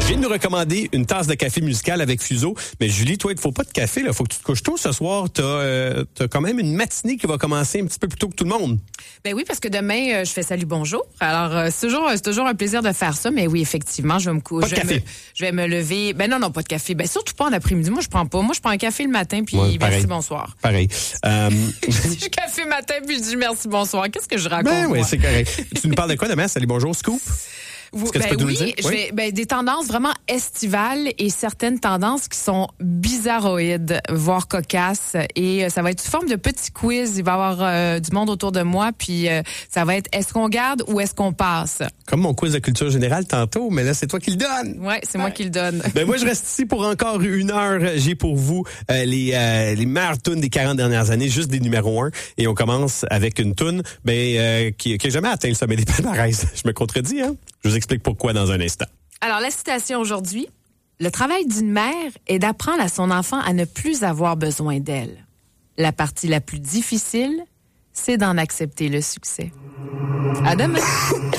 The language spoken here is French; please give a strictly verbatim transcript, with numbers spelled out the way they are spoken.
Je viens de nous recommander une tasse de café musical avec Fuseau. Mais Julie, toi, il ne faut pas de café. Il faut que tu te couches tôt ce soir. Tu as euh, quand même une matinée qui va commencer un petit peu plus tôt que tout le monde. Ben oui, parce que demain, euh, je fais Salut Bonjour. Alors, euh, c'est toujours, c'est toujours un plaisir de faire ça. Mais oui, effectivement, je vais me coucher. Pas de café. Me, je vais me lever. Ben non, non, pas de café. Ben surtout pas en après-midi. Moi, je prends pas. Moi, je prends un café le matin, puis ouais, merci, bonsoir. Pareil. Euh... je café matin, puis je dis merci, bonsoir. Qu'est-ce que je raconte? Ben oui, moi? c'est correct. Tu nous parles de quoi demain? Salut Bonjour, Scoop? Vous, ben ben oui, je vais, ben des tendances vraiment estivales et certaines tendances qui sont bizarroïdes, voire cocasses. Et euh, ça va être sous forme de petits quiz. Il va y avoir euh, du monde autour de moi. Puis euh, ça va être est-ce qu'on garde ou est-ce qu'on passe? Comme mon quiz de culture générale tantôt, mais là, c'est toi qui le donne. Oui, c'est ouais. moi qui le donne. Ben moi, je reste ici pour encore une heure. J'ai pour vous euh, les, euh, les meilleures tunes des quarante dernières années, juste des numéros un. Et on commence avec une tune ben, euh, qui n'a jamais atteint le sommet des palmarès. Je me contredis, hein? Je vous explique pourquoi dans un instant. Alors, la citation aujourd'hui. Le travail d'une mère est d'apprendre à son enfant à ne plus avoir besoin d'elle. La partie la plus difficile, c'est d'en accepter le succès. À demain!